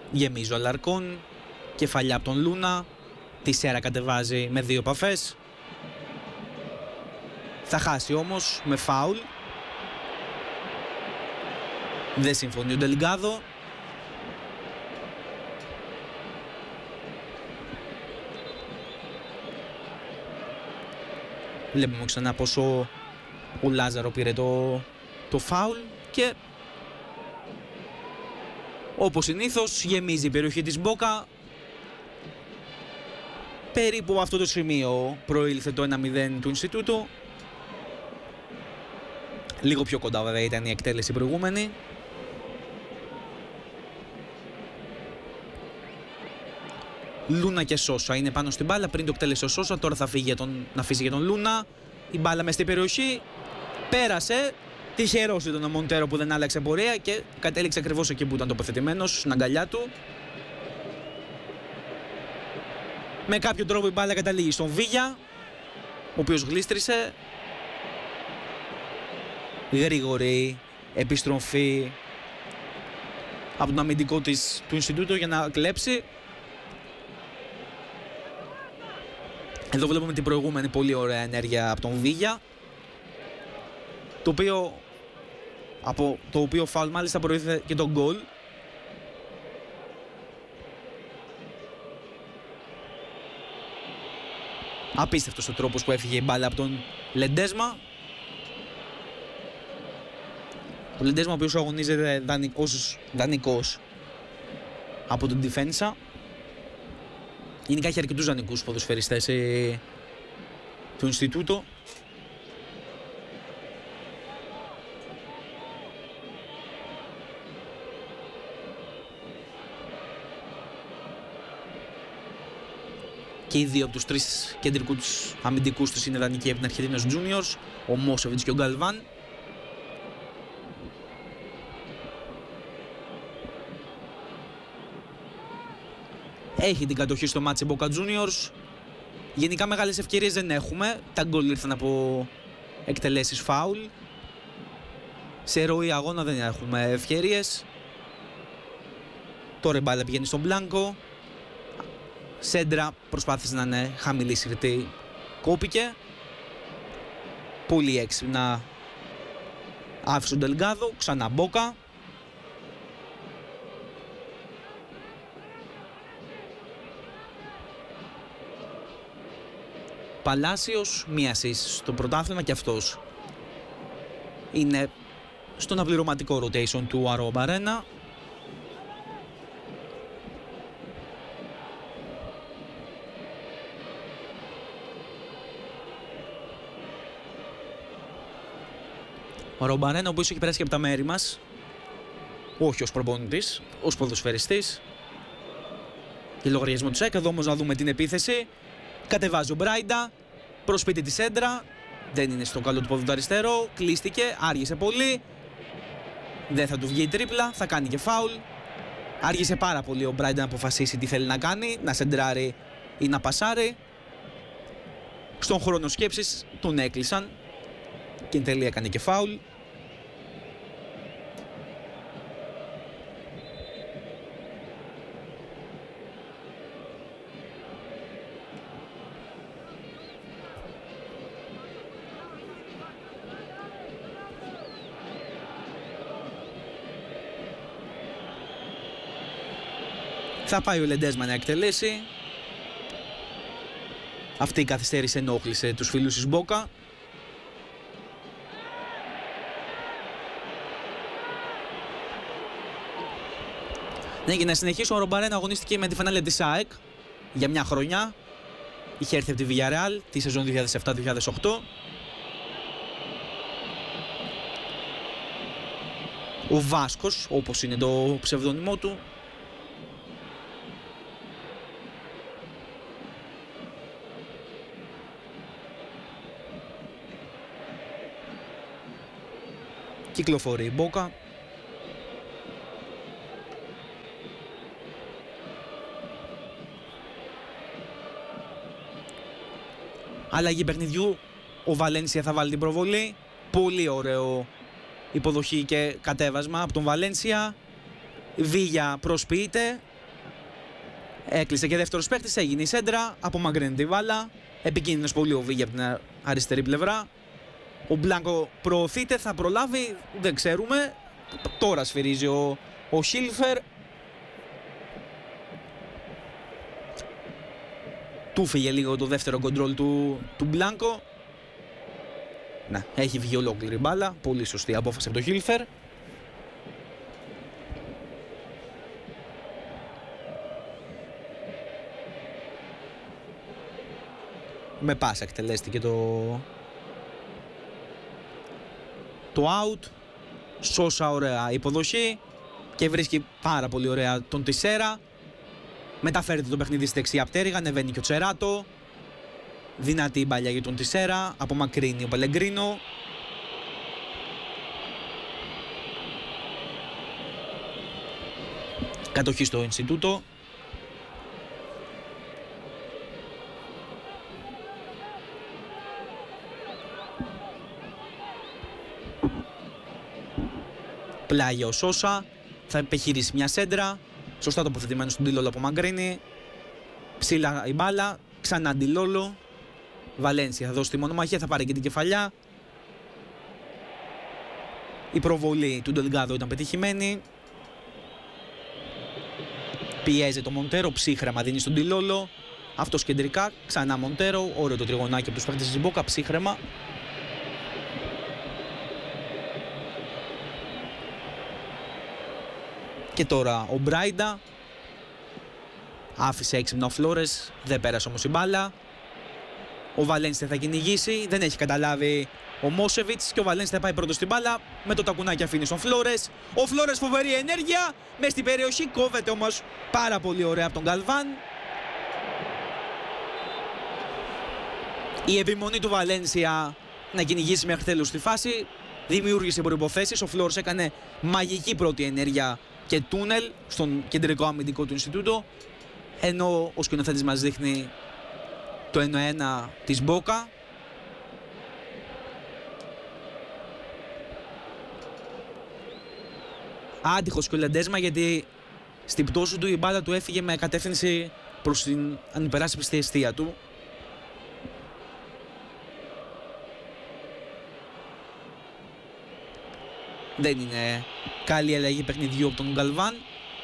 Γεμίζει ο Αλαρκόν. Κεφαλιά από τον Λούνα. Τη Σέρα κατεβάζει με 2 επαφές. Θα χάσει όμως με φάουλ. Δεν συμφωνεί ο Ντελγκάδο. Βλέπουμε ξανά πόσο ο Λάζαρο πήρε το φάουλ και όπως συνήθως γεμίζει η περιοχή της Μπόκα. Περίπου από αυτό το σημείο προήλθε το 1-0 του Ινστιτούτου. Λίγο πιο κοντά βέβαια ήταν η εκτέλεση προηγούμενη. Λούνα και Σόσα είναι πάνω στην μπάλα. Πριν το εκτέλεσε ο Σόσα, τώρα θα φύγει να αφήσει για τον Λούνα. Η μπάλα μες στην περιοχή. Πέρασε. Τυχερός ήταν ο Μοντέρο που δεν άλλαξε πορεία και κατέληξε ακριβώς εκεί που ήταν τοποθετημένος, στην αγκαλιά του. Με κάποιο τρόπο η μπάλα καταλήγει στον Βίγια, ο οποίος γλίστρισε. Γρήγορη επιστροφή από τον αμυντικό του Ινστιτούτου για να κλέψει. Εδώ βλέπουμε την προηγούμενη πολύ ωραία ενέργεια από τον Βίγια, από το οποίο φάουλ μάλιστα προήλθε και τον γκολ. Απίστευτος ο τρόπος που έφυγε η μπάλα από τον Λεντέσμα. Ο Λεντέσμα ο οποίος αγωνίζεται ως δανεικός από τον Ντιφένσα. Γενικά έχει αρκετούς δανεικούς ποδοσφαιριστές του Ινστιτούτο. Και οι δύο από τους 3 κεντρικούς αμυντικούς τους είναι δανεικοί από την Αρχεντίνος Juniors, ο Μόσεβιτς και ο Γκαλβάν. Έχει την κατοχή στο μάτς η Boca Juniors. Γενικά μεγάλες ευκαιρίες δεν έχουμε. Τα γκολ ήρθαν από εκτελέσεις φάουλ. Σε ροή αγώνα δεν έχουμε ευκαιρίες. Τώρα η μπάλα πηγαίνει στον Μπλάνκο. Σέντρα προσπάθησε να είναι χαμηλή συρτή. Κόπηκε. Πολύ έξυπνα άφησε τον Ντελγκάδο. Ξανά Μπόκα. Παλάσιος, μία assist στο πρωτάθλημα και αυτός είναι στον απληρωματικό rotation του Aroba Arena. Ο Aroba Arena, ο οποίος έχει περάσει και από τα μέρη μας, όχι ως προπονητής, ως ποδοσφαιριστής. Και λογαριασμό του ΣΕΚ. Εδώ όμως να δούμε την επίθεση. Κατεβάζει ο Μπράιντα, προσπίτι τη σέντρα, δεν είναι στο καλό του πόδι του αριστερό, κλείστηκε, άργησε πολύ, δεν θα του βγει η τρίπλα, θα κάνει και φάουλ. Άργησε πάρα πολύ ο Μπράιντα να αποφασίσει τι θέλει να κάνει, να σεντράρει ή να πασάρει. Στον χρόνο σκέψης τον έκλεισαν και εν τέλει έκανε και φάουλ. Θα πάει ο Λεντέσμα να εκτελέσει. Αυτή η καθυστέρηση ενόχλησε τους φίλους της Μπόκα. Ναι, και να συνεχίσω, ο Ρομπαρένα αγωνίστηκε με τη φανέλα της ΑΕΚ για μια χρονιά. Είχε έρθει από τη Villarreal τη σεζόν 2007-2008. Ο Βάσκος, όπως είναι το ψευδόνυμό του. Κυκλοφορεί η Μπόκα. Αλλαγή παιχνιδιού. Ο Βαλένσια θα βάλει την προβολή. Πολύ ωραίο υποδοχή και κατέβασμα από τον Βαλένσια. Βίγια προσποιείται. Έκλεισε και δεύτερος παίκτης, έγινε η σέντρα, απομακρύνεται η μπάλα. Επικίνδυνος πολύ ο Βίγια από την αριστερή πλευρά. Ο Μπλάνκο προωθείται, θα προλάβει, δεν ξέρουμε. Τώρα σφυρίζει ο Σίλφερ. Του φύγε λίγο το δεύτερο κοντρόλ του Μπλάνκο. Να, έχει βγει ολόκληρη μπάλα. Πολύ σωστή απόφαση από το Χίλφερ. Με πάσα εκτελέστηκε το out. Σόσα ωραία υποδοχή και βρίσκει πάρα πολύ ωραία τον Τισέρα. Μεταφέρεται το παιχνίδι στη δεξιά πτέρυγα, ανεβαίνει και ο Τσεράτο. Δυνατή η μπαλιά για τον Τισέρα, απομακρύνει ο Πελεγκρίνο. Κατοχή στο Ινστιτούτο. Πλάγια ο Σόσα, θα επιχειρήσει μια σέντρα. Σωστά τοποθετημένο στον Ντιλόλο από Μαγκρίνη. Ψήλα η μπάλα, ξανά Ντιλόλο. Βαλένσια θα δώσει τη μονομαχία, θα πάρει και την κεφαλιά. Η προβολή του Ντελγκάδο ήταν πετυχημένη. Πιέζει το Μοντέρο, ψύχρεμα δίνει στον Ντιλόλο. Αυτός κεντρικά, ξανά Μοντέρο. Ωραίο το τριγωνάκι από τους παίκτες της Μπόκα, ψύχρεμα. Και τώρα ο Μπράιντα. Άφησε έξυπνα ο Φλόρες, δεν πέρασε όμως η μπάλα. Ο Βαλένσια θα κυνηγήσει, δεν έχει καταλάβει ο Μόσεβιτς και ο Βαλένσια θα πάει πρώτο στην μπάλα. Με το τακουνάκι αφήνει στον Φλόρες. Ο Φλόρες φοβερή ενέργεια, μες στην περιοχή, κόβεται όμως πάρα πολύ ωραία από τον Γκαλβάν. Η επιμονή του Βαλένσια να κυνηγήσει μέχρι τέλους τη φάση δημιούργησε προϋποθέσεις. Ο Φλόρες έκανε μαγική πρώτη ενέργεια και τούνελ στον κεντρικό αμυντικό του Ινστιτούτο, ενώ ο σκηνοθέτης μας δείχνει το 1-1 της Μπόκα. Άτυχος και ο Λεντέσμα, γιατί στην πτώση του η μπάλα του έφυγε με κατεύθυνση προς την ανυπεράσπιστη αιστεία του. Δεν είναι καλή αλλαγή παιχνιδιού από τον Γκαλβάν.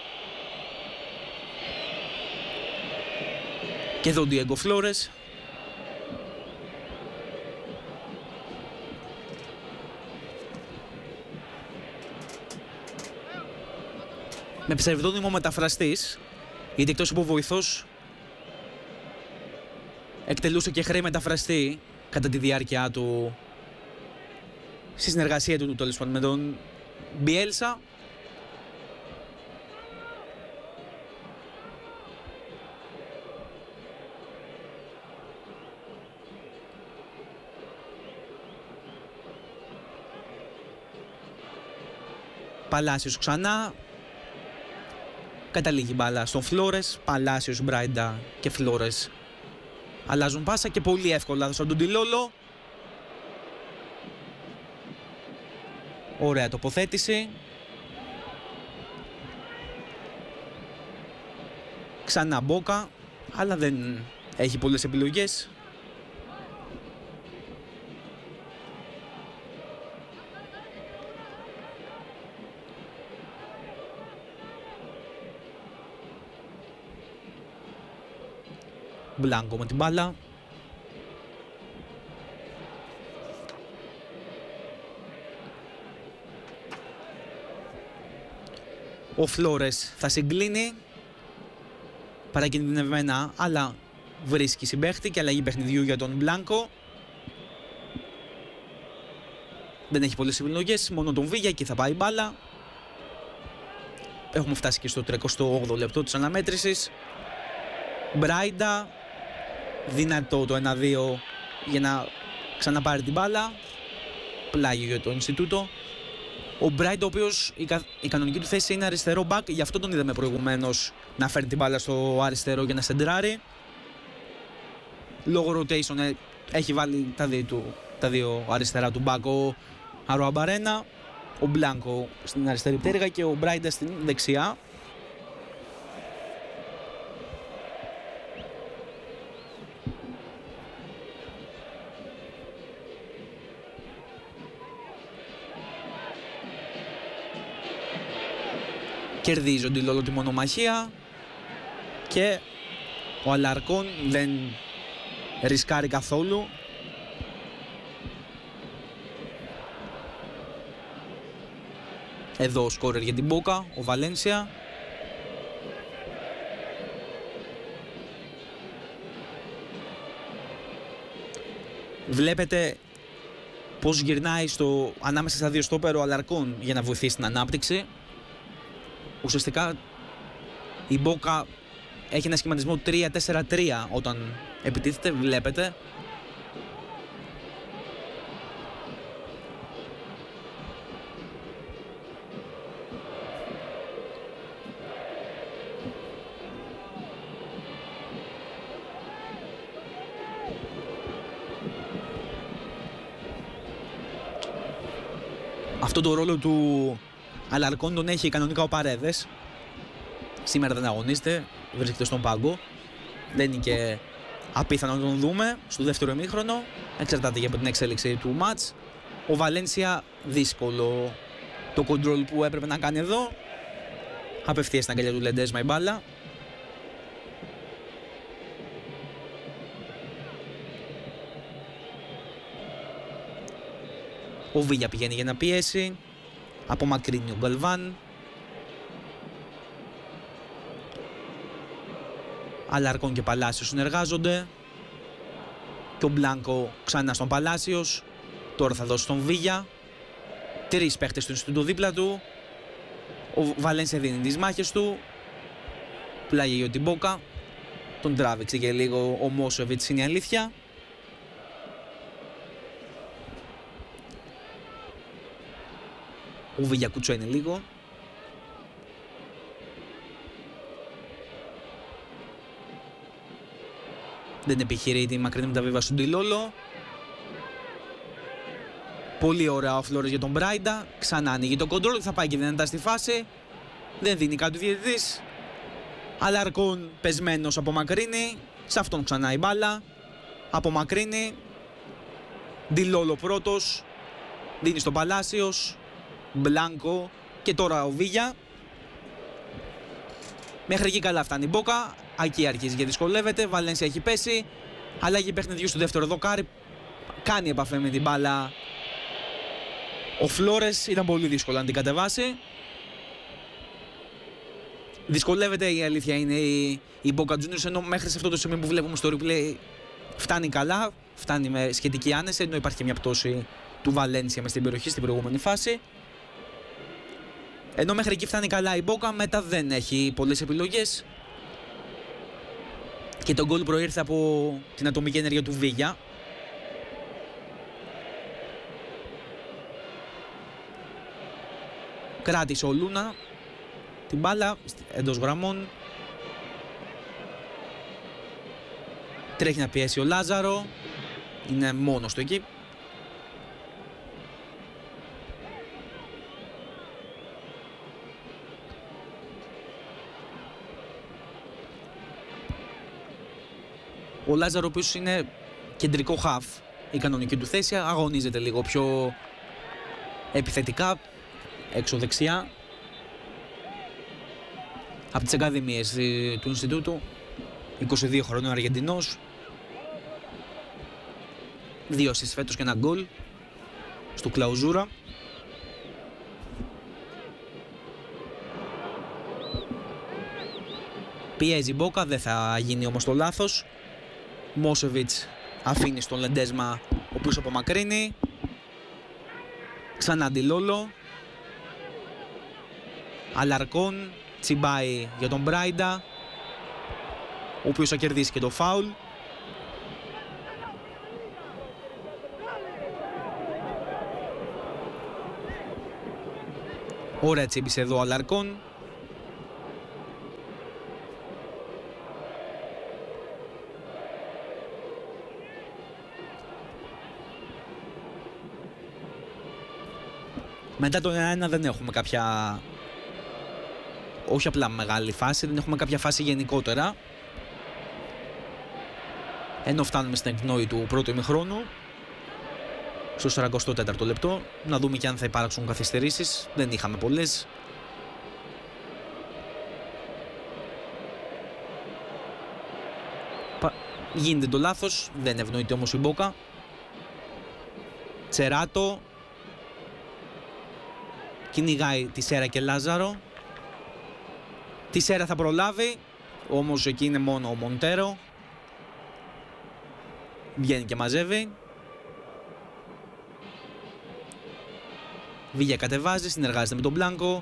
Και εδώ ο Ντιέγκο Φλόρες. Με ψευδόνυμο μεταφραστής, γιατί εκτός από βοηθός εκτελούσε και χρέη μεταφραστή κατά τη διάρκεια του, στη συνεργασία του τέλος πάντων με τον Μπιέλσα. Παλάσιος ξανά. Καταλήγει μπάλα στον Φλόρες. Παλάσιος, Μπράιντα και Φλόρες αλλάζουν πάσα και πολύ εύκολα στον Ντιλόλο. Ωραία τοποθέτηση. Ξανά Μπόκα, αλλά δεν έχει πολλές επιλογές. Μπλάνκο με την μπάλα. Ο Φλόρες θα συγκλίνει παρακινδυνευμένα, αλλά βρίσκει συμπαίχτη και αλλαγή παιχνιδιού για τον Μπλάνκο. Δεν έχει πολλές επιλογές, μόνο τον Βίγια, εκεί θα πάει η μπάλα. Έχουμε φτάσει και στο 38ο λεπτό της αναμέτρησης. Μπράιντα, δυνατό το 1-2 για να ξαναπάρει την μπάλα. Πλάγιο για το Ινστιτούτο. Ο Μπράιντα, ο οποίος η κανονική του θέση είναι αριστερό μπακ, γι' αυτό τον είδαμε προηγουμένως να φέρνει την μπάλα στο αριστερό για να σεντράρει. Λόγω rotation έχει βάλει τα δύο αριστερά του μπακ ο Αροαμπαρένα, ο Μπλάνκο στην αριστερή πτέρυγα και ο Μπράιντα στην δεξιά. Κερδίζει ο Ντιλόλο τη μονομαχία και ο Αλαρκόν δεν ρισκάρει καθόλου. Εδώ ο σκόρερ για την Μπόκα, ο Βαλένσια. Βλέπετε πώς γυρνάει ανάμεσα στα δύο στόπερ ο Αλαρκόν για να βοηθήσει την ανάπτυξη. Ουσιαστικά η Μπόκα έχει ένα σχηματισμό 3-4-3 όταν επιτίθεται, βλέπετε. Αυτό το ρόλο του Αλαρκόν τον έχει κανονικά ο Παρέδες. Σήμερα δεν αγωνίζεται, βρίσκεται στον πάγκο. Δεν είναι και απίθανο να τον δούμε στο δεύτερο ημίχρονο. Εξαρτάται και από την εξέλιξη του μάτς. Ο Βαλένσια δύσκολο το control που έπρεπε να κάνει εδώ. Απευθείας στην αγκαλιά του Λεντέσμα η μπάλα. Ο Βίλια πηγαίνει για να πιέσει. Απομακρύνει ο Γκαλβάν. Αλαρκόν και Παλάσιος συνεργάζονται. Και ο Μπλάνκο ξανά στον Παλάσιος. Τώρα θα δώσει στον Βίλια. 3 παίχτες του Ινστιτούτο δίπλα του. Ο Βαλένσια δίνει τις μάχες του. Πλάγει ο Τιμπόκα. Τον τράβηξε και λίγο ο Μόσεβιτς, είναι η αλήθεια. Ο Βίλια κουτσένει λίγο. Δεν επιχειρεί τη μακρινή μεταβίβαση του Ντιλόλο. Πολύ ωραία ο Φλόρες για τον Μπράιντα. Ξανά ανοίγει το κοντρόλ, θα πάει και δυνατά στη φάση. Δεν δίνει κάτι ο διαιτητής. Αλαρκόν πεσμένος απομακρύνει. Σε αυτόν ξανά η μπάλα. Απομακρύνει. Ντιλόλο πρώτος. Δίνει στον Παλάσιος. Μπλάνκο και τώρα ο Βίλια. Μέχρι εκεί καλά φτάνει η Μπόκα. Εκεί αρχίζει και δυσκολεύεται. Βαλένσια έχει πέσει. Αλλαγή παιχνιδιού στο δεύτερο δοκάρι. Κάνει επαφή με την μπάλα. Ο Φλόρες ήταν πολύ δύσκολο να την κατεβάσει. Δυσκολεύεται, η αλήθεια είναι, η Boca Juniors, ενώ μέχρι σε αυτό το σημείο που βλέπουμε στο replay φτάνει καλά, φτάνει με σχετική άνεση, ενώ υπάρχει και μια πτώση του Βαλένσια μες στην περιοχή στην προηγούμενη φάση. Ενώ μέχρι εκεί φτάνει καλά η Boca, μετά δεν έχει πολλές επιλογές. Και το γκολ προήρθε από την ατομική ενέργεια του Βίλια. Κράτησε ο Λούνα την μπάλα εντός γραμμών. Τρέχει να πιέσει ο Λάζαρο. Είναι μόνος του εκεί. Ο Λάζαρο, ο οποίος είναι κεντρικό χαφ, η κανονική του θέση, αγωνίζεται λίγο πιο επιθετικά, έξω δεξιά. Από τις ακαδημίες του Ινστιτούτου, 22 χρονών Αργεντινός. 2 assists φέτος και ένα γκολ στο Κλαουζούρα. Πιέζει η Μπόκα, δεν θα γίνει όμως το λάθος. Μόσεβιτς αφήνει στον Λεντέσμα, ο οποίος απομακρύνει. Ξανά Ντιλόλο. Αλαρκόν τσιμπάει για τον Μπράιντα, ο οποίος θα κερδίσει και το φάουλ. Ωραία τσίμπησε εδώ ο Αλαρκόν. Μετά το 1-1 δεν έχουμε κάποια, όχι απλά μεγάλη φάση, δεν έχουμε κάποια φάση γενικότερα. Ενώ φτάνουμε στην εκπνοή του πρώτου ημιχρόνου, στο 44ο λεπτό, να δούμε και αν θα υπάρξουν καθυστερήσεις. Δεν είχαμε πολλές. Γίνεται το λάθος, δεν ευνοείται όμως η Μπόκα. Τσεράτο. Κυνηγάει τη Σέρα και Λάζαρο. Τη Σέρα θα προλάβει, όμως εκεί είναι μόνο ο Μοντέρο. Βγαίνει και μαζεύει. Βίγια κατεβάζει, συνεργάζεται με τον Μπλάνκο.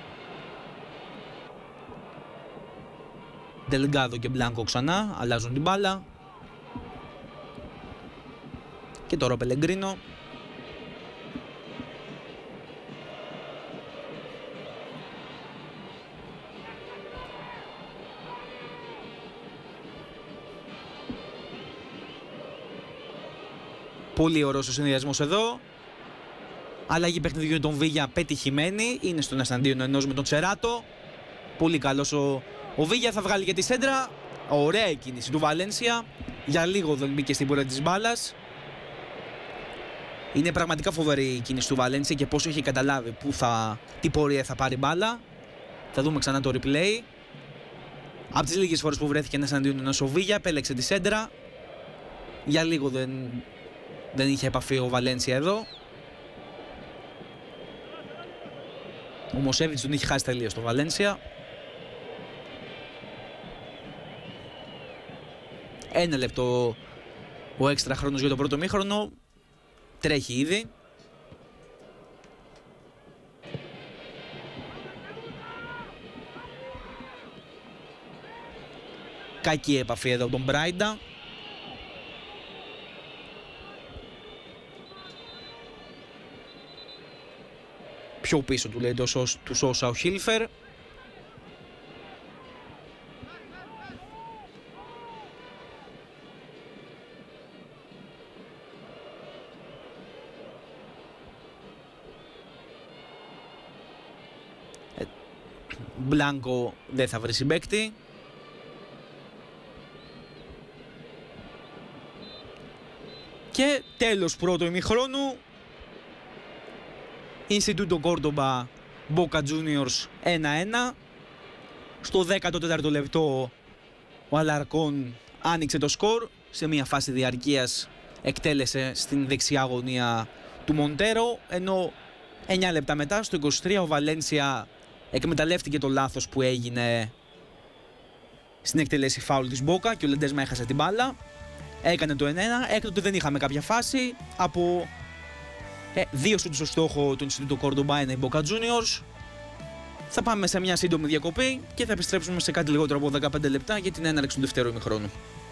Ντελγκάδο και Μπλάνκο ξανά, αλλάζουν την μπάλα. Και τώρα ο Πελεγκρίνο. Πολύ ωραίος ο συνδυασμός εδώ. Αλλαγή παιχνιδιού για τον Βίγια πετυχημένη. Είναι στον εναντίον ενός με τον Τσεράτο. Πολύ καλός ο Βίγια, θα βγάλει και τη σέντρα. Ωραία η κίνηση του Βαλένσια. Για λίγο δεν μπήκε στην πορεία της μπάλας. Είναι πραγματικά φοβερή η κίνηση του Βαλένσια και πώς έχει καταλάβει τι πορεία θα πάρει μπάλα. Θα δούμε ξανά το replay. Από τις λίγες φορές που βρέθηκε ένας εναντίον ενός ο Βίγια, επέλεξε τη σέντρα. Για λίγο δεν είχε επαφή ο Βαλένσια εδώ. Ο Μοσέβιτς τον είχε χάσει τελείως το Βαλένσια. Ένα λεπτό ο έξτρα χρόνος για το πρώτο μήχρονο. Τρέχει ήδη. Κακή επαφή εδώ από τον Μπράιντα. Πιο πίσω του λέει του Σόσα ο Χίλφερ. Μπλάνκο δεν θα βρει συμπαίκτη. Και τέλος πρώτου ημιχρόνου. Ινστιτούτο Κόρντομπα, Boca Juniors 1-1. Στο 14ο λεπτό ο Αλαρκόν άνοιξε το σκορ. Σε μια φάση διαρκείας εκτέλεσε στην δεξιά γωνία του Μοντέρο. Ενώ 9 λεπτά μετά, στο 23, ο Βαλένσια εκμεταλλεύτηκε το λάθος που έγινε στην εκτελέση φάουλ της Boca και ο Λεντέσμα έχασε την μπάλα. Έκανε το 1-1. Έκτοτε δεν είχαμε κάποια φάση. Από 2 σουτ στο στόχο του Ινστιτούτου Κόρντομπα, είναι η Boca Juniors. Θα πάμε σε μια σύντομη διακοπή και θα επιστρέψουμε σε κάτι λιγότερο από 15 λεπτά για την έναρξη του δεύτερου ημιχρόνου.